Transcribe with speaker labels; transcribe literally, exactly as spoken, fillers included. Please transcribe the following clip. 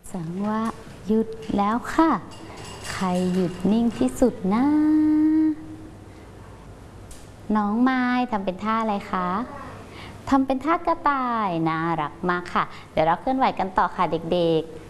Speaker 1: สังว่าหยุดแล้วค่ะ ใครหยุดนิ่งที่สุดนะน้องไม้ทำเป็นท่าอะไรคะทำเป็นท่ากระต่ายน่ารักมากค่ะเดี๋ยวเราเคลื่อนไหวกันต่อค่ะเด็กๆ